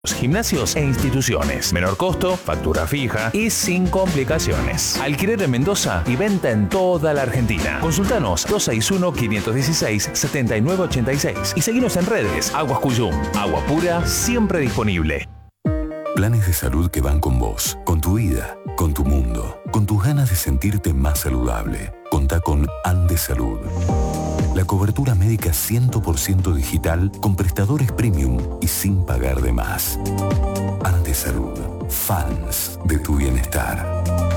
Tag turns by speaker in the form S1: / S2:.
S1: gimnasios e instituciones. Menor costo, factura fija y sin complicaciones. Alquiler en Mendoza y venta en toda la Argentina. Consultanos 261-516-7986 y seguinos en redes. Aguas Cuyum, agua pura, siempre disponible.
S2: Planes de salud que van con vos, con tu vida, con tu mundo, con tus ganas de sentirte más saludable. Contá con Andes Salud. La cobertura médica 100% digital con prestadores premium y sin pagar de más. Andes Salud. Fans de tu bienestar.